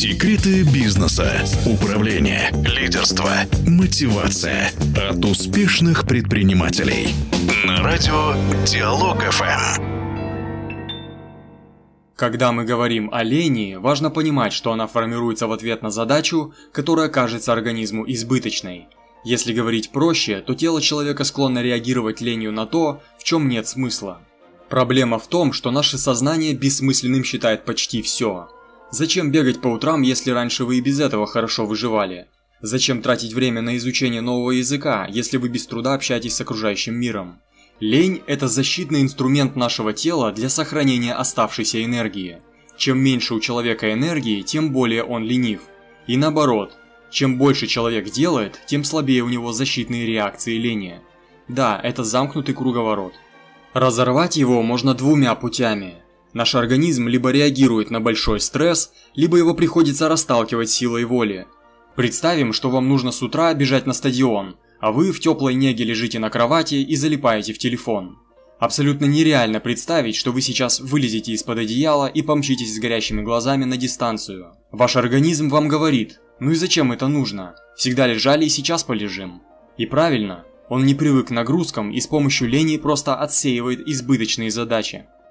Секреты бизнеса, управления, лидерства, мотивация от успешных предпринимателей. На радио Диалог ФМ. Когда мы говорим о лени, важно понимать, что она формируется в ответ на задачу, которая кажется организму избыточной. Если говорить проще, то тело человека склонно реагировать ленью на то, в чем нет смысла. Проблема в том, что наше сознание бессмысленным считает почти все. Зачем бегать по утрам, если раньше вы и без этого хорошо выживали? Зачем тратить время на изучение нового языка, если вы без труда общаетесь с окружающим миром? Лень – это защитный инструмент нашего тела для сохранения оставшейся энергии. Чем меньше у человека энергии, тем более он ленив. И наоборот, чем больше человек делает, тем слабее у него защитные реакции лени. Да, это замкнутый круговорот. Разорвать его можно двумя путями. Наш организм либо реагирует на большой стресс, либо его приходится расталкивать силой воли. Представим, что вам нужно с утра бежать на стадион, а вы в теплой неге лежите на кровати и залипаете в телефон. Абсолютно нереально представить, что вы сейчас вылезете из-под одеяла и помчитесь с горящими глазами на дистанцию. Ваш организм вам говорит: ну и зачем это нужно? Всегда лежали и сейчас полежим. И правильно, он не привык к нагрузкам и с помощью лени просто отсеивает избыточные задачи.